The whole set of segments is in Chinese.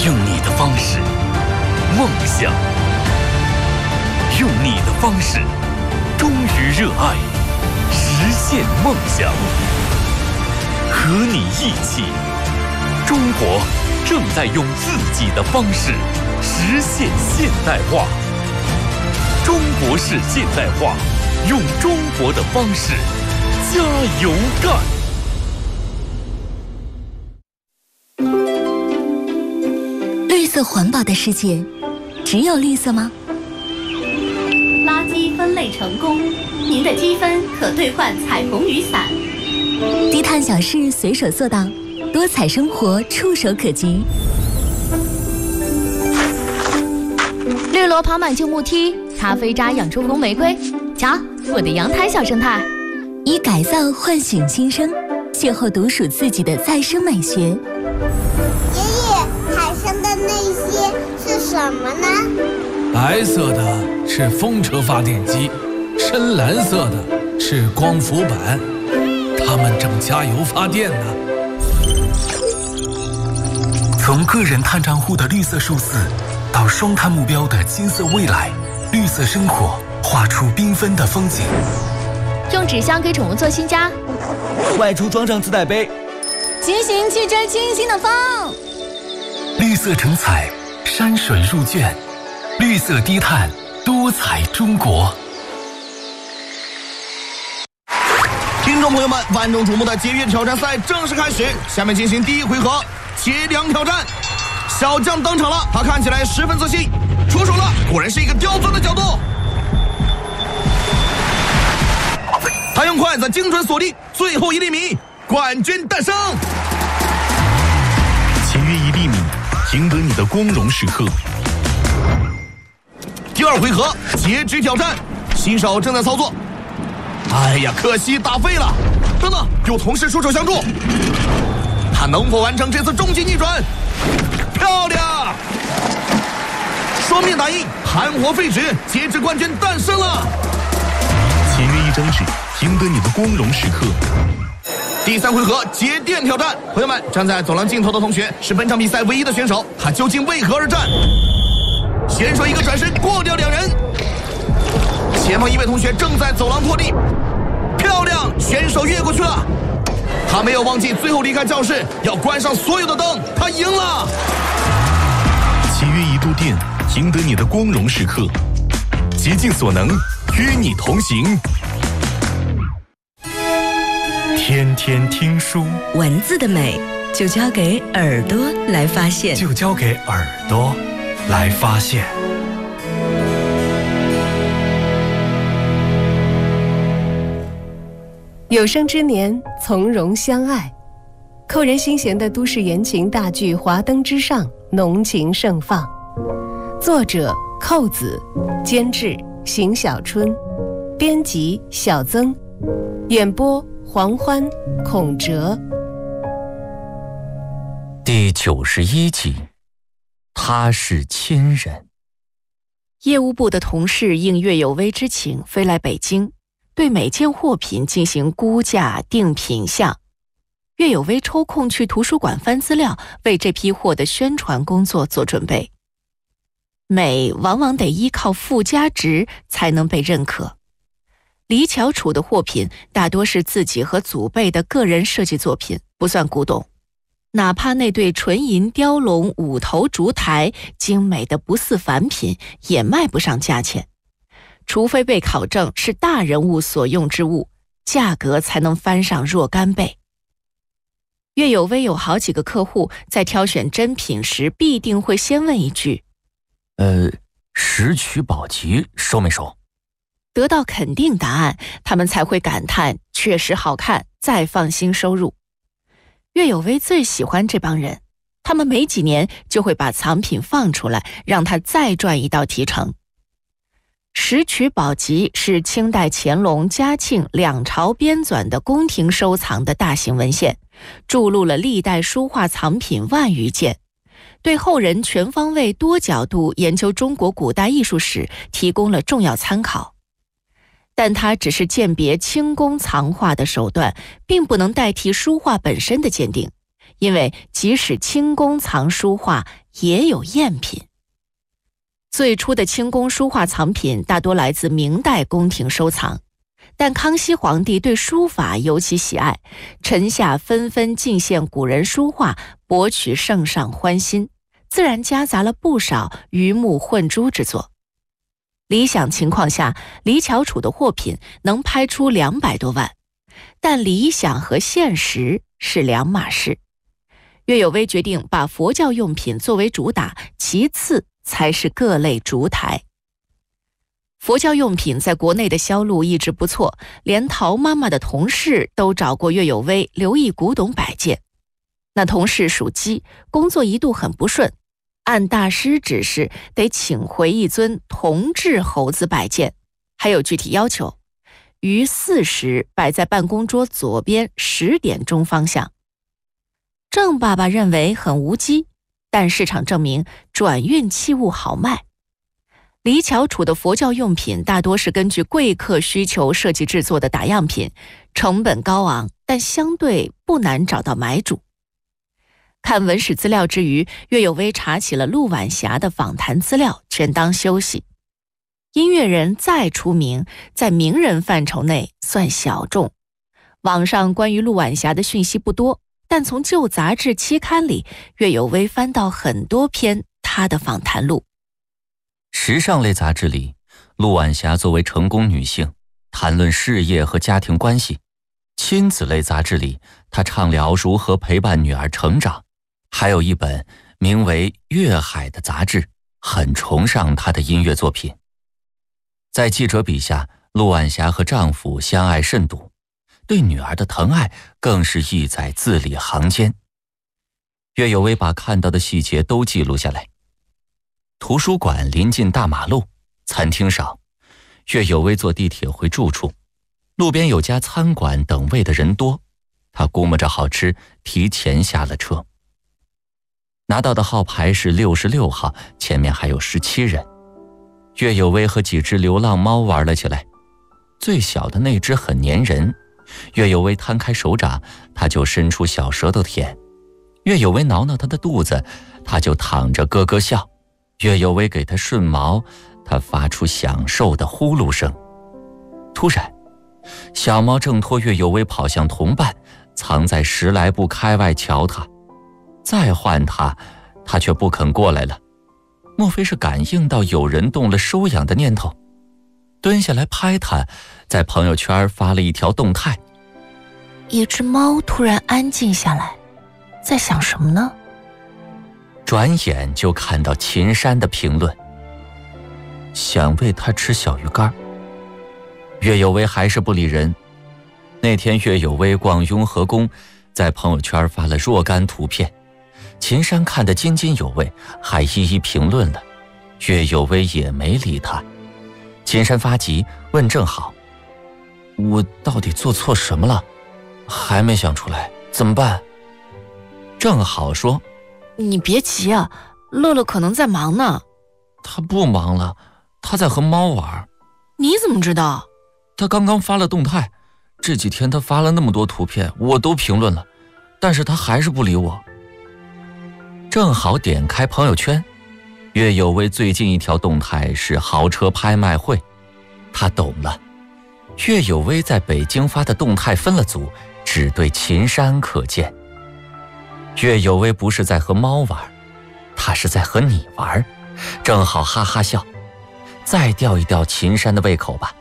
用你的方式梦想，用你的方式忠于热爱，实现梦想。和你一起，中国正在用自己的方式实现现代化。中国式现代化，用中国的方式加油干！ 绿色环保的世界，只有绿色吗？ 垃圾分类成功，您的积分可兑换彩虹雨伞。 低碳小事随手做到，多彩生活触手可及。 绿萝跑满旧木梯，咖啡渣养出红玫瑰。瞧，我的阳台小生态。 以改造唤醒新生，邂逅独属自己的再生美学。 爷爷，海上的那些是什么呢？ 白色的是风车发电机，深蓝色的是光伏板，它们正加油发电呢。 从个人碳账户的绿色数字，到双碳目标的金色未来，绿色生活画出缤纷的风景。 用纸箱给宠物做新家， 外出装上自带杯， 骑行去追清新的风。 绿色成彩，山水入卷，绿色低碳，多彩中国。 听众朋友们，万众瞩目的节约挑战赛正式开始，下面进行第一回合节粮挑战。小将登场了，他看起来十分自信，出手了，果然是一个刁钻的角度。他用筷子精准锁定最后1厘米，冠军诞生。 节约1厘米，赢得你的光荣时刻。 第二回合截肢挑战，新手正在操作。哎呀，可惜打废了。等等，有同事出手相助，他能否完成这次终极逆转？漂亮！双面打印，含活废纸，截肢冠军诞生了。 节约1张纸，赢得你的光荣时刻。 第三回合节电挑战，朋友们，站在走廊尽头的同学是本场比赛唯一的选手，他究竟为何而战？选手一个转身过掉2人，前方一位同学正在走廊拖地，漂亮，选手越过去了。他没有忘记最后离开教室要关上所有的灯，他赢了。 节约1度电，赢得你的光荣时刻。竭尽所能，与你同行。天天听书， 文字的美就交给耳朵来发现， 就交给耳朵来发现。 有生之年，从容相爱。扣人心弦的都市言情大剧《华灯之上》浓情盛放。作者寇子，监制邢小春，编辑小曾，演播黄欢、孔哲。 第91集，他是亲人。 业务部的同事应岳有为之请飞来北京，对每件货品进行估价定品项。岳有为抽空去图书馆翻资料，为这批货的宣传工作做准备。美往往得依靠附加值才能被认可。李巧楚的货品大多是自己和祖辈的个人设计作品，不算古董。哪怕那对纯银雕龙5头烛台精美的不似凡品，也卖不上价钱。除非被考证是大人物所用之物，价格才能翻上若干倍。岳有为有好几个客户在挑选珍品时，必定会先问一句： 石渠宝笈收没收？ 得到肯定答案，他们才会感叹确实好看，再放心收入。岳有为最喜欢这帮人，他们没几年就会把藏品放出来，让他再赚一道提成。石渠宝笈是清代乾隆、嘉庆2朝编纂的宫廷收藏的大型文献，注录了历代书画藏品万余件，对后人全方位多角度研究中国古代艺术史提供了重要参考。但它只是鉴别清宫藏画的手段，并不能代替书画本身的鉴定， 因为即使清宫藏书画，也有赝品。最初的清宫书画藏品大多来自明代宫廷收藏，但康熙皇帝对书法尤其喜爱，臣下纷纷进献古人书画，博取圣上欢心，自然夹杂了不少鱼目混珠之作。理想情况下，李翘楚的货品能拍出200多万，但理想和现实是两码事。岳有为决定把佛教用品作为主打，其次才是各类烛台。佛教用品在国内的销路一直不错，连陶妈妈的同事都找过岳有为留意古董摆件。那同事属鸡，工作一度很不顺，按大师指示得请回一尊铜制猴子摆件，还有具体要求，于4时摆在办公桌左边10点钟方向。郑爸爸认为很无稽，但市场证明转运器物好卖。李翘楚的佛教用品大多是根据贵客需求设计制作的打样品，成本高昂，但相对不难找到买主。看文史资料之余，岳有为查起了陆晚霞的访谈资料，全当休息。音乐人再出名，在名人范畴内算小众。网上关于陆晚霞的讯息不多，但从旧杂志期刊里，岳有为翻到很多篇她的访谈录。 时尚类杂志里，陆晚霞作为成功女性，谈论事业和家庭关系；亲子类杂志里，她畅聊如何陪伴女儿成长。还有一本名为《粤海》的杂志，很崇尚她的音乐作品。在记者笔下，陆晚霞和丈夫相爱甚笃，对女儿的疼爱更是意在字里行间。岳有为把看到的细节都记录下来。图书馆临近大马路，餐厅少，岳有为坐地铁回住处，路边有家餐馆等位的人多，他估摸着好吃，提前下了车。拿到的号牌是66号，前面还有17人。岳有为和几只流浪猫玩了起来，最小的那只很粘人，岳有为摊开手掌，他就伸出小舌头舔；岳有为挠挠他的肚子，他就躺着咯咯笑；岳有为给他顺毛，他发出享受的呼噜声。突然，小猫挣脱岳有为跑向同伴，藏在10来步开外瞧他。再唤他，他却不肯过来了。莫非是感应到有人动了收养的念头？蹲下来拍他，在朋友圈发了一条动态： 一只猫突然安静下来，在想什么呢？ 转眼就看到秦山的评论：想喂他吃小鱼干。岳有为还是不理人。那天岳有为逛雍和宫，在朋友圈发了若干图片，秦山看得津津有味，还一一评论了。岳有为也没理他。秦山发急问郑好：我到底做错什么了？还没想出来，怎么办？郑好说： 你别急啊，乐乐可能在忙呢。 他不忙了，他在和猫玩。 你怎么知道？ 他刚刚发了动态，这几天他发了那么多图片，我都评论了，但是他还是不理我。正好点开朋友圈，岳有为最近一条动态是豪车拍卖会，他懂了。岳有为在北京发的动态分了组，只对秦山可见。岳有为不是在和猫玩，他是在和你玩。正好哈哈笑，再吊一吊秦山的胃口吧。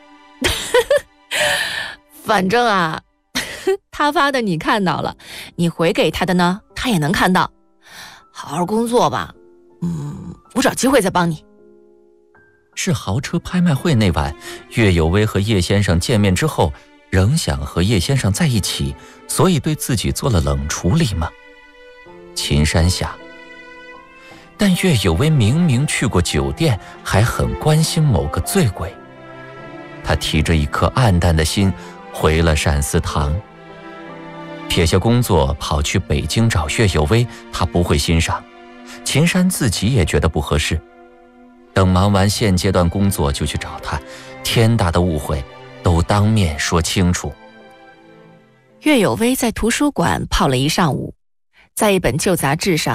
反正啊，他发的你看到了，你回给他的呢，他也能看到。好好工作吧，我找机会再帮你。 是豪车拍卖会那晚，岳有为和叶先生见面之后，仍想和叶先生在一起，所以对自己做了冷处理吗？秦山想。但岳有为明明去过酒店，还很关心某个醉鬼。他提着一颗暗淡的心回了善思堂。撇下工作跑去北京找岳有为，他不会欣赏。秦山自己也觉得不合适。等忙完现阶段工作就去找他，天大的误会都当面说清楚。 岳有为在图书馆泡了一上午， 在一本旧杂志上